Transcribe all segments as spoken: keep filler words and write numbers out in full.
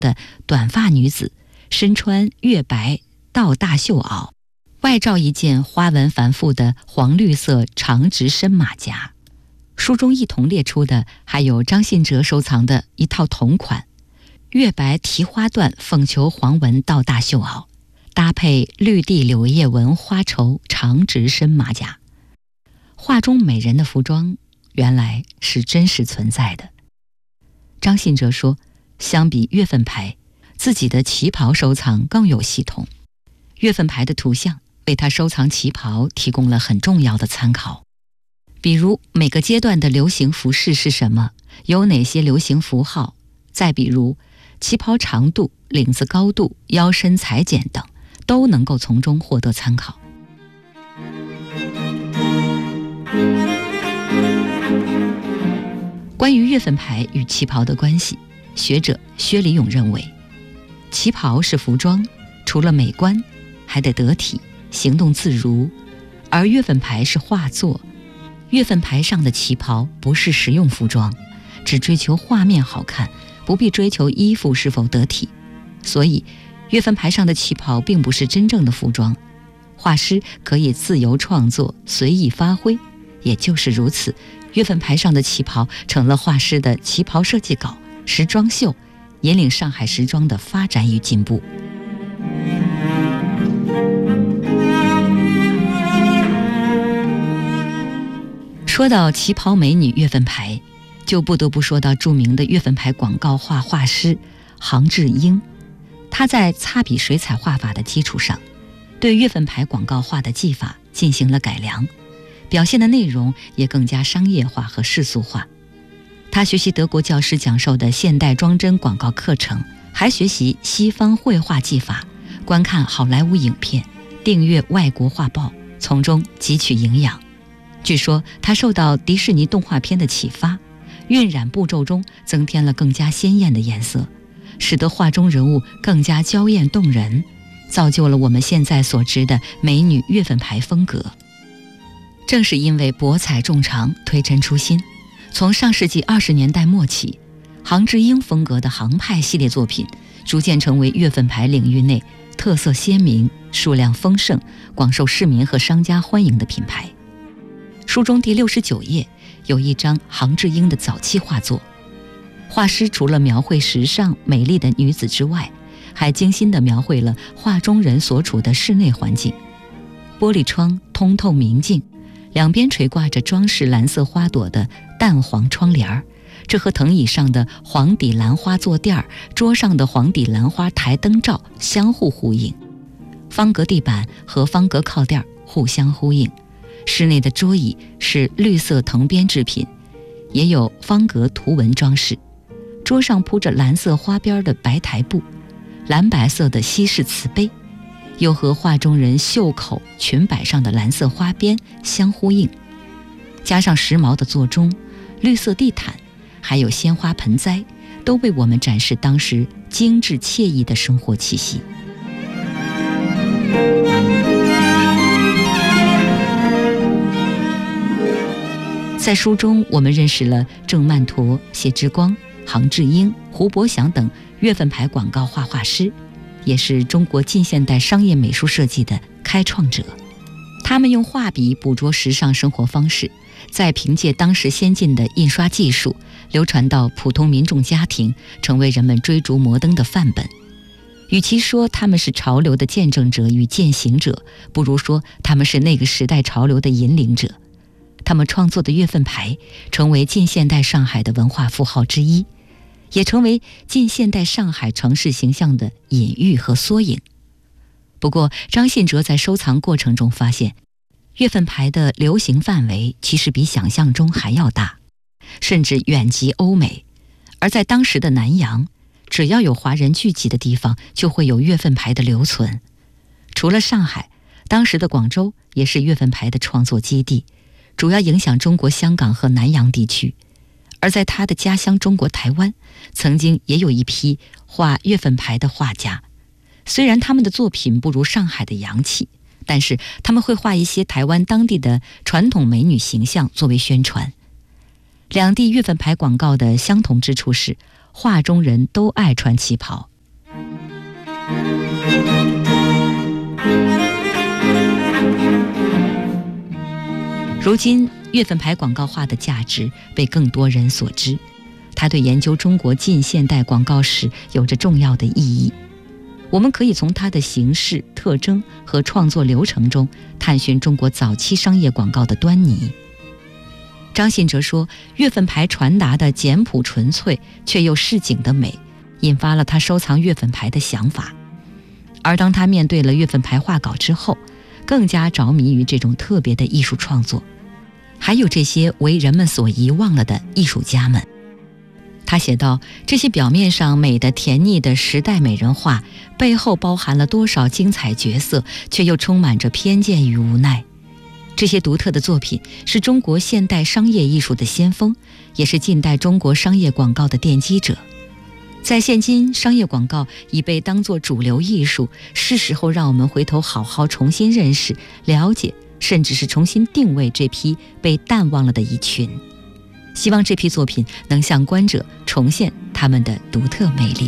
的短发女子，身穿月白倒大袖袄，外罩一件花纹繁复的黄绿色长直身马甲。书中一同列出的还有张信哲收藏的一套同款月白提花缎凤球黄纹倒大袖袄，搭配绿地柳叶纹花绸长直身马甲。画中美人的服装原来是真实存在的。张信哲说，相比月份牌，自己的旗袍收藏更有系统。月份牌的图像为他收藏旗袍提供了很重要的参考，比如每个阶段的流行服饰是什么，有哪些流行符号，再比如旗袍长度、领子高度、腰身裁剪等，都能够从中获得参考。关于月份牌与旗袍的关系，学者薛礼勇认为，旗袍是服装，除了美观，还得得体，行动自如；而月份牌是画作，月份牌上的旗袍不是实用服装，只追求画面好看，不必追求衣服是否得体。所以，月份牌上的旗袍并不是真正的服装，画师可以自由创作，随意发挥。也就是如此，月份牌上的旗袍成了画师的旗袍设计稿、时装秀，引领上海时装的发展与进步。说到旗袍美女月份牌，就不得不说到著名的月份牌广告画画师杭志英。他在擦笔水彩画法的基础上，对月份牌广告画的技法进行了改良，表现的内容也更加商业化和世俗化。他学习德国教师讲授的现代装帧广告课程，还学习西方绘画技法，观看好莱坞影片，订阅外国画报，从中汲取营养。据说他受到迪士尼动画片的启发，晕染步骤中增添了更加鲜艳的颜色，使得画中人物更加娇艳动人，造就了我们现在所知的美女月份牌风格。正是因为博采众长，推陈出新，从上世纪二十年代末起，杭志英风格的杭派系列作品逐渐成为月份牌领域内特色鲜明、数量丰盛、广受市民和商家欢迎的品牌。书中第六十九页有一张杭志英的早期画作，画师除了描绘时尚美丽的女子之外，还精心地描绘了画中人所处的室内环境。玻璃窗通透明净，两边垂挂着装饰蓝色花朵的淡黄窗帘儿，这和藤椅上的黄底兰花坐垫儿、桌上的黄底兰花台灯罩相互呼应。方格地板和方格靠垫互相呼应，室内的桌椅是绿色藤编制品，也有方格图文装饰。桌上铺着蓝色花边的白台布，蓝白色的西式瓷杯，又和画中人袖口裙摆上的蓝色花边相呼应。加上时髦的座钟、绿色地毯，还有鲜花盆栽，都为我们展示当时精致惬意的生活气息。在书中，我们认识了郑曼陀、谢之光、杭志英、胡伯祥等月份牌广告画画师，也是中国近现代商业美术设计的开创者。他们用画笔捕捉时尚生活方式，再凭借当时先进的印刷技术流传到普通民众家庭，成为人们追逐摩登的范本。与其说他们是潮流的见证者与践行者，不如说他们是那个时代潮流的引领者。他们创作的月份牌成为近现代上海的文化符号之一，也成为近现代上海城市形象的隐喻和缩影。不过，张信哲在收藏过程中发现，月份牌的流行范围其实比想象中还要大，甚至远及欧美。而在当时的南洋，只要有华人聚集的地方，就会有月份牌的留存。除了上海，当时的广州也是月份牌的创作基地，主要影响中国香港和南洋地区。而在他的家乡中国台湾，曾经也有一批画月份牌的画家。虽然他们的作品不如上海的洋气，但是他们会画一些台湾当地的传统美女形象作为宣传。两地月份牌广告的相同之处是，画中人都爱穿旗袍， 如今月份牌广告画的价值被更多人所知，它对研究中国近现代广告史有着重要的意义。我们可以从它的形式、特征和创作流程中探寻中国早期商业广告的端倪。张信哲说，月份牌传达的简朴纯粹却又市井的美，引发了他收藏月份牌的想法。而当他面对了月份牌画稿之后，更加着迷于这种特别的艺术创作，还有这些为人们所遗忘了的艺术家们。他写道，这些表面上美的甜腻的时代美人画，背后包含了多少精彩角色，却又充满着偏见与无奈。这些独特的作品是中国现代商业艺术的先锋，也是近代中国商业广告的奠基者。在现今商业广告已被当作主流艺术，是时候让我们回头好好重新认识、了解，甚至是重新定位这批被淡忘了的一群。希望这批作品能向观者重现他们的独特魅力。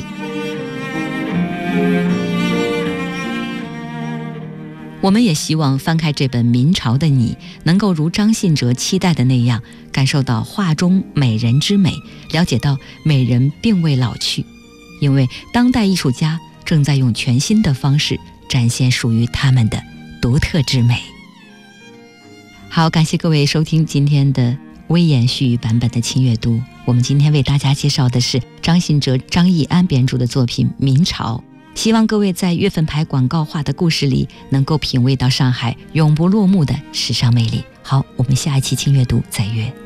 我们也希望翻开这本《明朝的你》，能够如张信哲期待的那样，感受到画中美人之美，了解到美人并未老去，因为当代艺术家正在用全新的方式展现属于他们的独特之美。好，感谢各位收听今天的微言絮语版本的轻阅读。我们今天为大家介绍的是张信哲、张义安编著的作品《明朝》。希望各位在月份牌广告画的故事里，能够品味到上海永不落幕的时尚魅力。好，我们下一期轻阅读再约。